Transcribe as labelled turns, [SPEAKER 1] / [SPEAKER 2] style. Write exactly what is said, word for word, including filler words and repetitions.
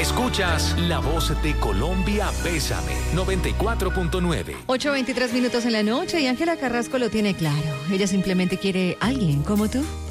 [SPEAKER 1] Escuchas La Voz de Colombia, Bésame, noventa y cuatro punto nueve.
[SPEAKER 2] ocho veintitrés minutos en la noche y Ángela Carrasco lo tiene claro. Ella simplemente quiere alguien como tú.